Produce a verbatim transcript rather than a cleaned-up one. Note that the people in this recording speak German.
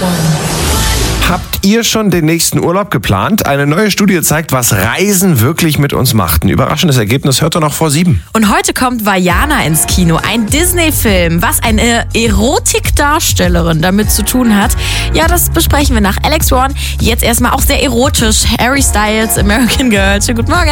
Habt ihr schon den nächsten Urlaub geplant? Eine neue Studie zeigt, was Reisen wirklich mit uns macht. Ein überraschendes Ergebnis hört ihr noch vor sieben. Und heute kommt Vaiana ins Kino, ein Disney-Film. Was eine Erotikdarstellerin damit zu tun hat, ja, das besprechen wir nach Alex Warren. Jetzt erstmal auch sehr erotisch. Harry Styles, American Girl. Schönen guten Morgen.